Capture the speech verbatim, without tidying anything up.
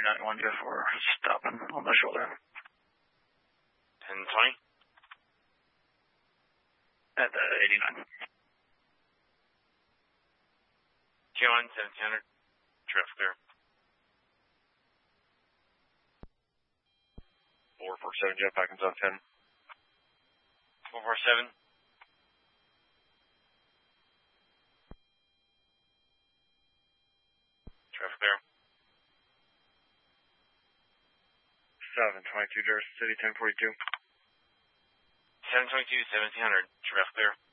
ninety-one, Jeff, we're stopping on the shoulder. ten twenty? At the eighty-nine. Q one, seventeen hundred. Traffic clear. four four seven, Jeff, back in zone ten. four four seven. Traffic clear. seven twenty-two, Jersey City, ten forty-two. seven twenty-two, seventeen hundred. Traffic clear.